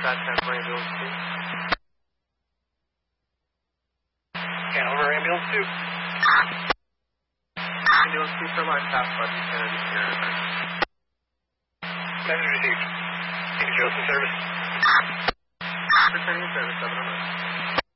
contact 10 for ambulance 2. Hanover, ambulance 2. Ambulance 2 for line fast button, Kennedy Sierra. Message received. St. Joseph service. Returning service, 709.